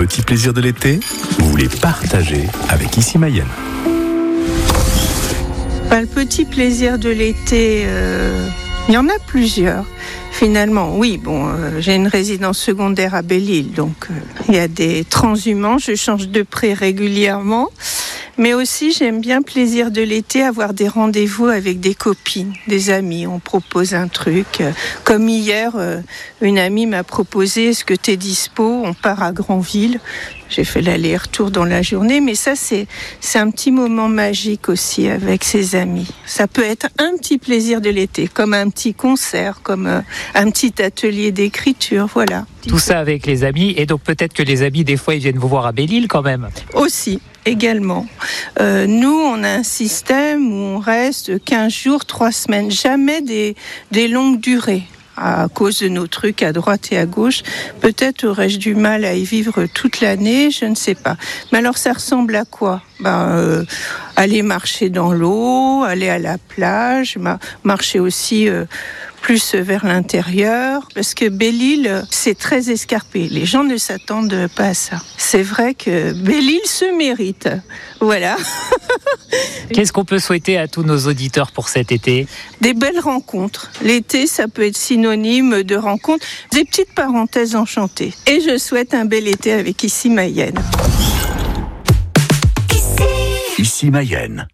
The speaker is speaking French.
petit plaisir de l'été, vous voulez partager avec Ici Mayenne. Le petit plaisir de l'été, il y en a plusieurs. Finalement, oui, j'ai une résidence secondaire à Belle-Île, donc il y a des transhumants, je change de pré régulièrement. Mais aussi, j'aime bien plaisir de l'été, avoir des rendez-vous avec des copines, des amis. On propose un truc. Comme hier, une amie m'a proposé, est-ce que tu es dispo ? On part à Granville. J'ai fait l'aller-retour dans la journée, mais ça, c'est un petit moment magique aussi avec ses amis. Ça peut être un petit plaisir de l'été, comme un petit concert, comme un petit atelier d'écriture, voilà. Tout ça avec les amis, et donc peut-être que les amis, des fois, ils viennent vous voir à Belle-Île quand même. Aussi. Également. Nous, on a un système où on reste 15 jours, 3 semaines, jamais des longues durées. À cause de nos trucs à droite et à gauche, peut-être aurais-je du mal à y vivre toute l'année, je ne sais pas. Mais alors ça ressemble à quoi ? Aller marcher dans l'eau, aller à la plage, marcher aussi plus vers l'intérieur, parce que Belle-Île, c'est très escarpé. Les gens ne s'attendent pas à ça. C'est vrai que Belle-Île se mérite. Voilà. Qu'est-ce qu'on peut souhaiter à tous nos auditeurs pour cet été ? Des belles rencontres. L'été, ça peut être synonyme de rencontres. Des petites parenthèses enchantées. Et je souhaite un bel été avec Ici Mayenne. Ici Mayenne.